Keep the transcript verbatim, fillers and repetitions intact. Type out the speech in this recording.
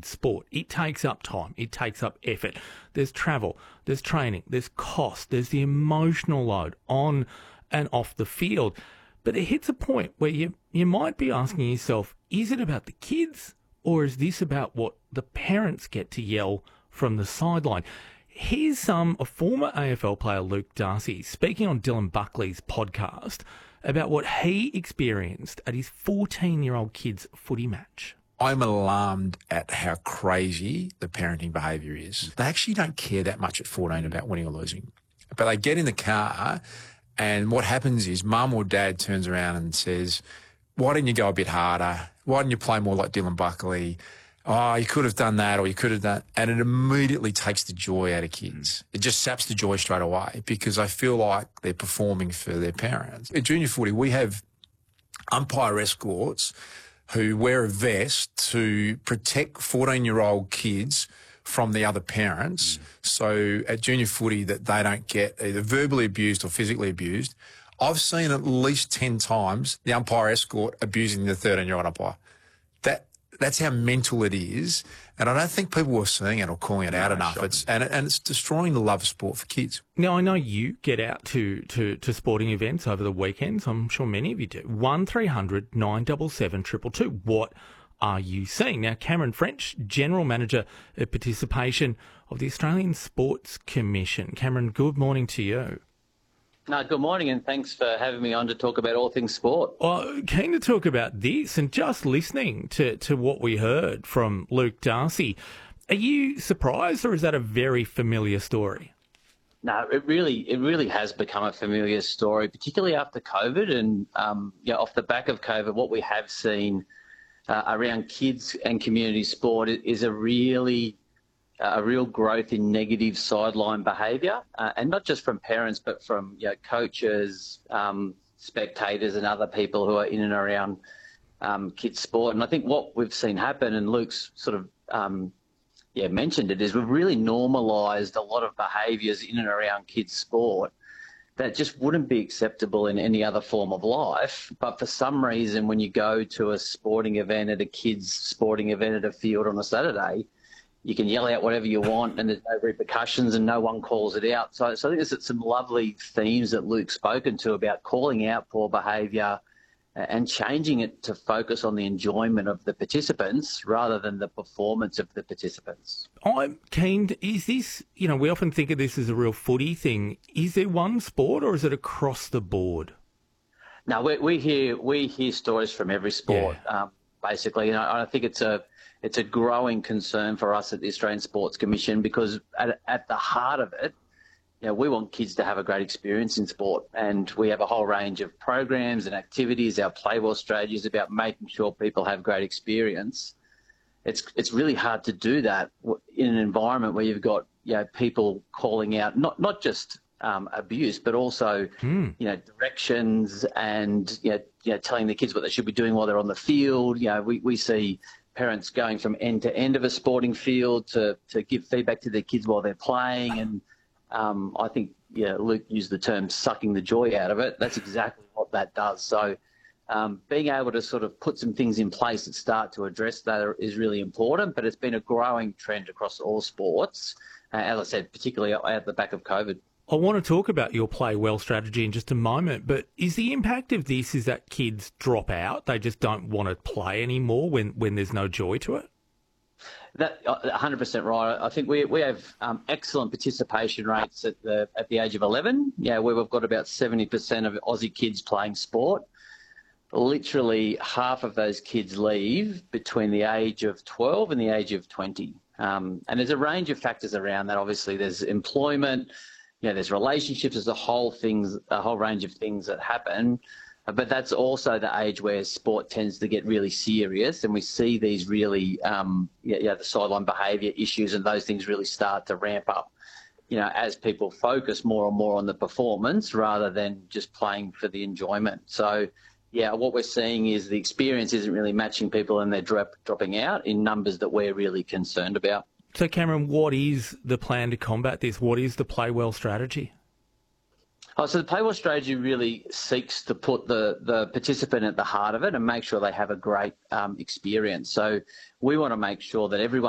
sport. It takes up time. It takes up effort. There's travel, there's training, there's cost, there's the emotional load on and off the field. But it hits a point where you, you might be asking yourself, is it about the kids or is this about what the parents get to yell from the sideline? Here's um, a former A F L player, Luke Darcy, speaking on Dylan Buckley's podcast about what he experienced at his fourteen-year-old kid's footy match. I'm alarmed at how crazy the parenting behaviour is. They actually don't care that much at fourteen about winning or losing. But they get in the car and what happens is mum or dad turns around and says, why didn't you go a bit harder? Why didn't you play more like Dylan Buckley? Oh, you could have done that or you could have done... And it immediately takes the joy out of kids. It just saps the joy straight away because they feel like they're performing for their parents. At junior footy, we have umpire escorts who wear a vest to protect fourteen-year-old kids from the other parents. Mm. So at junior footy that they don't get either verbally abused or physically abused. I've seen at least ten times the umpire escort abusing the thirteen-year-old umpire. That That's how mental it is. And I don't think people are seeing it or calling it no, out enough. It's, and, it, and it's destroying the love of sport for kids. Now, I know you get out to, to, to sporting events over the weekends. I'm sure many of you do. one three hundred nine seven seven two two two. What are you seeing? Now, Cameron French, General Manager of Participation of the Australian Sports Commission. Cameron, good morning to you. No, good morning, and thanks for having me on to talk about all things sport. Well, keen to talk about this, and just listening to, to what we heard from Luke Darcy, are you surprised, or is that a very familiar story? No, it really, it really has become a familiar story, particularly after COVID, and um, you know, off the back of COVID, what we have seen uh, around kids and community sport is a really a real growth in negative sideline behaviour, uh, and not just from parents, but from you know, coaches, um, spectators and other people who are in and around um, kids' sport. And I think what we've seen happen, and Luke's sort of um, yeah mentioned it, is we've really normalised a lot of behaviours in and around kids' sport that just wouldn't be acceptable in any other form of life. But for some reason, when you go to a sporting event at a kids' sporting event at a field on a Saturday, you can yell out whatever you want and there's no repercussions and no one calls it out. So, so I think there's some lovely themes that Luke's spoken to about calling out poor behaviour and changing it to focus on the enjoyment of the participants rather than the performance of the participants. I'm keen to, is this, you know, we often think of this as a real footy thing. Is there one sport or is it across the board? No, we, we hear we hear stories from every sport, yeah. um, basically. And I, I think it's a It's a growing concern for us at the Australian Sports Commission because at, at the heart of it, you know, we want kids to have a great experience in sport, and we have a whole range of programs and activities. Our Play Well strategy is about making sure people have great experience. It's it's really hard to do that in an environment where you've got you know people calling out not not just um, abuse, but also mm. you know directions and you know, you know telling the kids what they should be doing while they're on the field. You know, we we see parents going from end to end of a sporting field to, to give feedback to their kids while they're playing. And um, I think, yeah, Luke used the term sucking the joy out of it. That's exactly what that does. So um, being able to sort of put some things in place that start to address that is really important, but it's been a growing trend across all sports, uh, as I said, particularly at the back of COVID. I want to talk about your Play Well strategy in just a moment, but is the impact of this is that kids drop out? They just don't want to play anymore when, when there's no joy to it? That one hundred percent right. I think we we have um, excellent participation rates at the at the age of eleven. Yeah, where we've got about seventy percent of Aussie kids playing sport. Literally half of those kids leave between the age of twelve and the age of twenty. Um, and there's a range of factors around that. Obviously, there's employment. You know, there's relationships, there's a whole things, a whole range of things that happen, but that's also the age where sport tends to get really serious, and we see these really, um, yeah, yeah, the sideline behaviour issues and those things really start to ramp up. You know, as people focus more and more on the performance rather than just playing for the enjoyment. So, yeah, what we're seeing is the experience isn't really matching people, and they're drop, dropping out in numbers that we're really concerned about. So, Cameron, what is the plan to combat this? What is the Play Well strategy? Oh, so the Play Well strategy really seeks to put the, the participant at the heart of it and make sure they have a great um, experience. So we want to make sure that everyone